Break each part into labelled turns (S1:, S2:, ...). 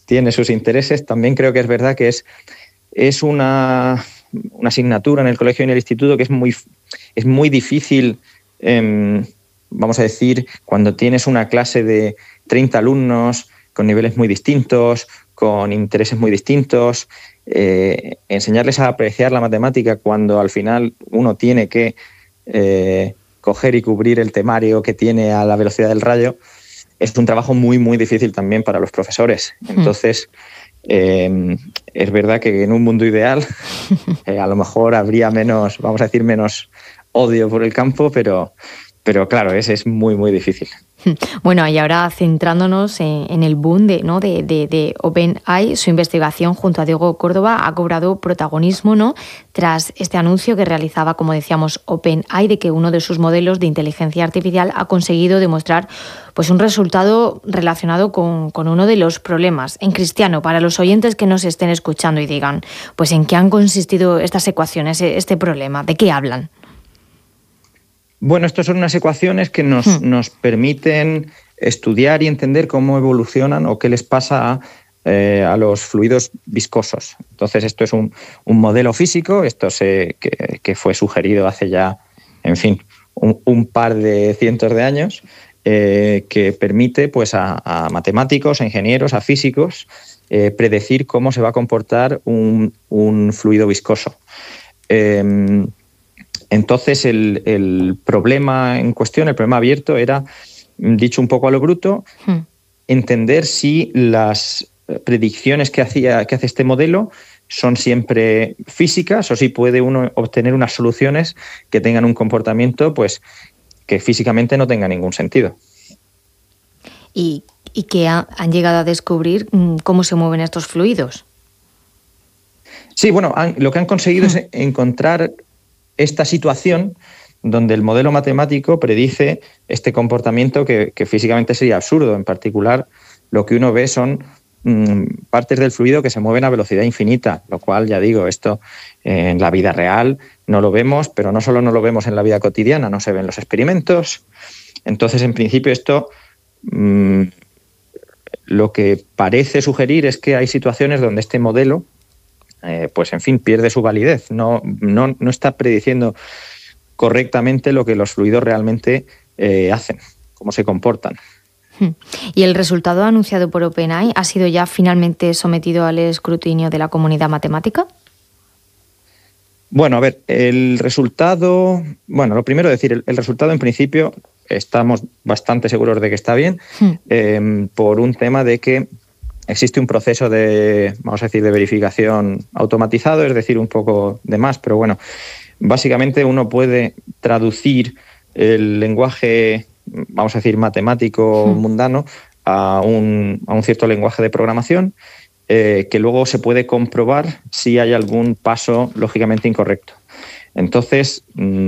S1: tiene sus intereses. También creo que es verdad que es una asignatura en el colegio y en el instituto que es muy difícil, vamos a decir, cuando tienes una clase de 30 alumnos con niveles muy distintos, con intereses muy distintos, enseñarles a apreciar la matemática cuando al final uno tiene que coger y cubrir el temario que tiene a la velocidad del rayo, es un trabajo muy, muy difícil también para los profesores. Entonces, es verdad que en un mundo ideal a lo mejor habría menos, vamos a decir, menos odio por el campo, pero claro, es muy, muy difícil.
S2: Bueno, y ahora centrándonos en el boom de OpenAI, su investigación junto a Diego Córdoba ha cobrado protagonismo, ¿no?, tras este anuncio que realizaba, como decíamos, OpenAI, de que uno de sus modelos de inteligencia artificial ha conseguido demostrar pues un resultado relacionado con uno de los problemas. En cristiano, para los oyentes que nos estén escuchando y digan, pues ¿en qué han consistido estas ecuaciones, este problema? ¿De qué hablan?
S1: Bueno, estas son unas ecuaciones que nos permiten estudiar y entender cómo evolucionan o qué les pasa a los fluidos viscosos. Entonces, esto es un modelo físico, que fue sugerido hace ya, en fin, un par de cientos de años, que permite pues, a matemáticos, a ingenieros, a físicos, predecir cómo se va a comportar un fluido viscoso. Entonces, el problema en cuestión, el problema abierto, era, dicho un poco a lo bruto, entender si las predicciones que hace este modelo son siempre físicas o si puede uno obtener unas soluciones que tengan un comportamiento pues, que físicamente no tenga ningún sentido.
S2: ¿Y que han llegado a descubrir cómo se mueven estos fluidos?
S1: Sí, bueno, lo que han conseguido es encontrar esta situación donde el modelo matemático predice este comportamiento que físicamente sería absurdo. En particular, lo que uno ve son partes del fluido que se mueven a velocidad infinita, lo cual, ya digo, esto en la vida real no lo vemos, pero no solo no lo vemos en la vida cotidiana, no se ven los experimentos. Entonces, en principio, esto lo que parece sugerir es que hay situaciones donde este modelo pues en fin, pierde su validez. No está prediciendo correctamente lo que los fluidos realmente hacen, cómo se comportan.
S2: ¿Y el resultado anunciado por OpenAI ha sido ya finalmente sometido al escrutinio de la comunidad matemática?
S1: Bueno, a ver, el resultado... Bueno, lo primero es decir, el resultado en principio estamos bastante seguros de que está bien, por un tema de que existe un proceso vamos a decir, de verificación automatizado, es decir, un poco de más, pero bueno, básicamente uno puede traducir el lenguaje, vamos a decir, matemático mundano a un cierto lenguaje de programación que luego se puede comprobar si hay algún paso lógicamente incorrecto. Entonces,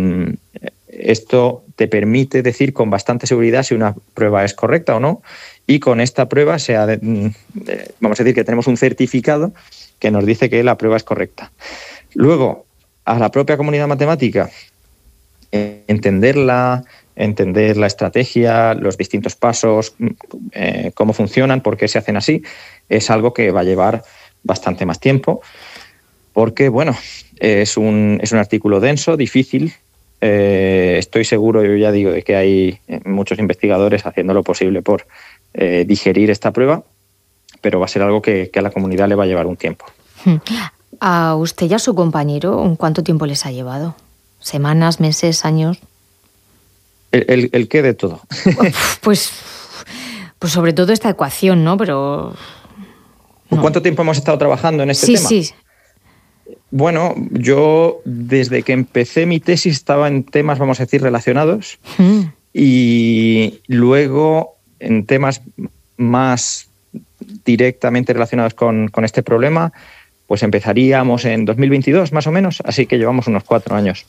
S1: esto te permite decir con bastante seguridad si una prueba es correcta o no, y con esta prueba vamos a decir que tenemos un certificado que nos dice que la prueba es correcta. Luego, a la propia comunidad matemática, entender la estrategia, los distintos pasos, cómo funcionan, por qué se hacen así, es algo que va a llevar bastante más tiempo, porque, bueno, es un artículo denso, difícil. Estoy seguro, yo ya digo, de que hay muchos investigadores haciendo lo posible por digerir esta prueba, pero va a ser algo que a la comunidad le va a llevar un tiempo.
S2: ¿A usted y a su compañero cuánto tiempo les ha llevado? ¿Semanas, meses, años?
S1: ¿El qué de todo?
S2: Pues sobre todo esta ecuación, ¿no? Pero... No.
S1: ¿Cuánto tiempo hemos estado trabajando en este tema?
S2: Sí.
S1: Bueno, yo desde que empecé mi tesis estaba en temas, vamos a decir, relacionados, y luego en temas más directamente relacionados con este problema, pues empezaríamos en 2022 más o menos, así que llevamos unos 4 años.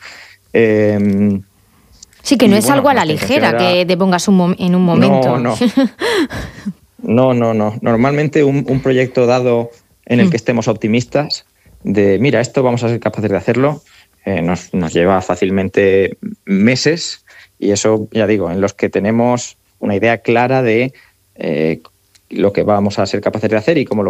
S2: Sí, que no es algo a la ligera que te pongas en un momento.
S1: No. Normalmente un proyecto dado en el que estemos optimistas, de mira, esto vamos a ser capaces de hacerlo, nos lleva fácilmente meses, y eso, ya digo, en los que tenemos una idea clara de lo que vamos a ser capaces de hacer y cómo lo